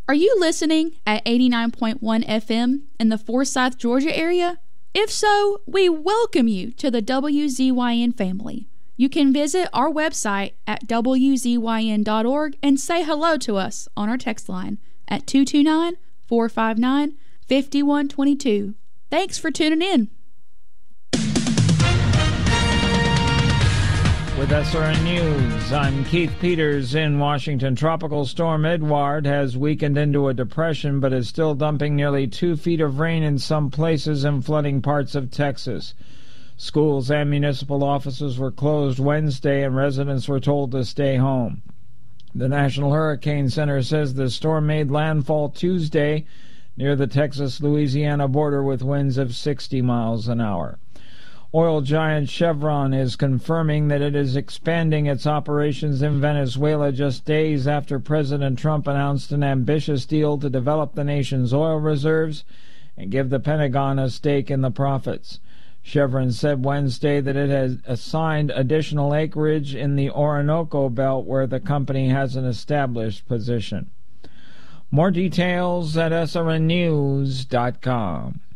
Are you listening at 89.1 FM in the Forsyth, Georgia area? If so, we welcome you to the WZYN family. You can visit our website at wzyn.org and say hello to us on our text line at 229-459-5122. Thanks for tuning in. With SRN News, I'm Keith Peters in Washington. Tropical storm Edouard has weakened into a depression but is still dumping nearly 2 feet of rain in some places and flooding parts of Texas. Schools and municipal offices were closed Wednesday and residents were told to stay home. The National Hurricane Center says the storm made landfall Tuesday near the Texas-Louisiana border with winds of 60 miles an hour. Oil giant Chevron is confirming that it is expanding its operations in Venezuela just days after President Trump announced an ambitious deal to develop the nation's oil reserves and give the Pentagon a stake in the profits. Chevron said Wednesday that it has assigned additional acreage in the Orinoco Belt where the company has an established position. More details at srnnews.com.